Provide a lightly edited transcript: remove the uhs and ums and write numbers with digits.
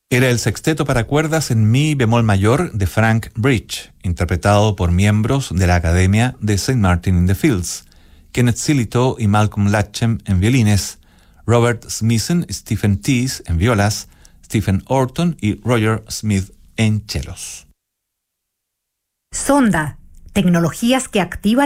Era el sexteto para cuerdas en mi bemol mayor de Frank Bridge, interpretado por miembros de la Academia de St. Martin in the Fields, Kenneth Sillitoe y Malcolm Latchem en violines, Robert Smithson y Stephen Teese en violas, Stephen Orton y Roger Smith en chelos. Sonda, tecnologías que activan